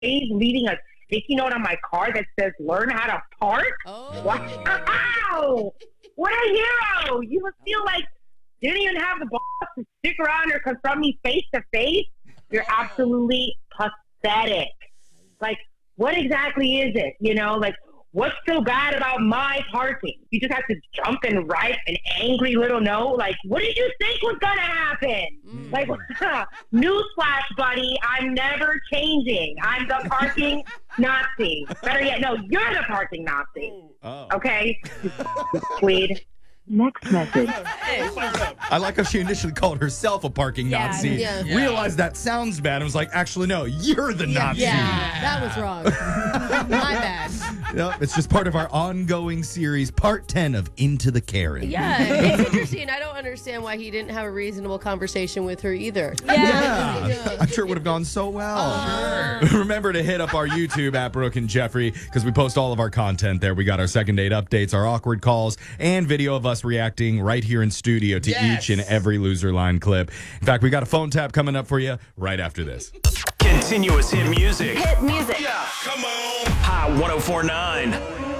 leaving a sticky note on my car that says "Learn how to park." Oh. Wow! What a hero! You must feel like you didn't even have the balls to stick around or confront me face to face. You're absolutely pathetic. Like, what exactly is it? You know, like, what's so bad about my parking? You just have to jump and write an angry little note? Like, what did you think was going to happen? Like, newsflash, buddy, I'm never changing. I'm the parking Nazi. Better yet, no, you're the parking Nazi. Oh. Okay? Weed. Next message. I like how she initially called herself a parking Nazi. Yeah. Realized that sounds bad and was like, actually, no, you're the Nazi. Yeah, that was wrong. My bad. No, it's just part of our ongoing series, part 10 of Into the Karen. Yeah, it's interesting. I don't understand why he didn't have a reasonable conversation with her either. Yeah. I'm sure it would have gone so well. Remember to hit up our YouTube at Brooke and Jeffrey because we post all of our content there. We got our second date updates, our awkward calls, and video of us reacting right here in studio to each and every Loser Line clip. In fact, we got a phone tap coming up for you right after this. Continuous hit music. Hit music. Hot 104.9.